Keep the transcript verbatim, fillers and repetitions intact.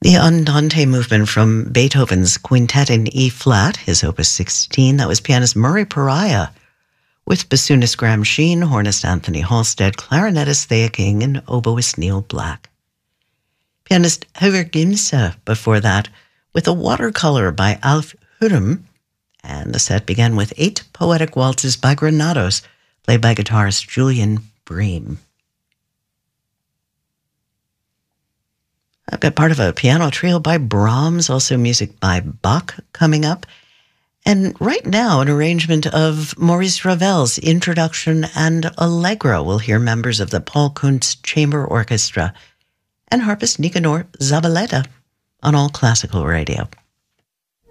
The Andante movement from Beethoven's Quintet in E flat, his opus sixteen, that was pianist Murray Pariah, with bassoonist Graham Sheen, hornist Anthony Halstead, clarinetist Thea King, and oboist Neil Black. Pianist Hauger Gimse before that, with a watercolor by Alf Hurum, and the set began with eight poetic waltzes by Granados, played by guitarist Julian Bream. I've got part of a piano trio by Brahms, also music by Bach coming up. And right now, an arrangement of Maurice Ravel's Introduction and Allegro. We'll hear members of the Paul Kuntz Chamber Orchestra and harpist Nicanor Zabaleta on All Classical Radio.